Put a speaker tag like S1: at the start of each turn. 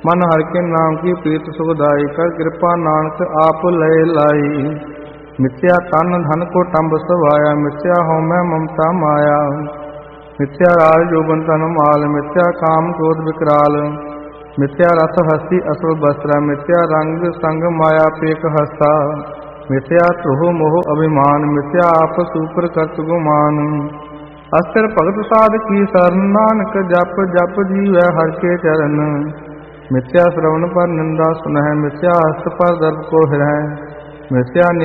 S1: मन हर के नाम की प्रीत सुखदाई, कर कृपा नानक आप लय लाई। मिथ्या तन धन को टम्ब सवाया, मिथ्या हो मैं ममता माया। मिथ्या राज जोबन तन माल, मिथ्या काम क्रोध विकराल। मिथ्या रथ हस्ती असुर बस्त्रा, मिथ्या रंग संग माया पेक हस्ता। मिथ्या त्रोह मोह अभिमान, मिथ्या आपस ऊपर करत गुमान। अस्थिर भगत साध की शरण, नानक जप जप जीवै हर के चरण। मिथ्या श्रवण पर निंदा सुनहि, मिथ्या हस्त पर दर्प को हिरहि। मिथ्या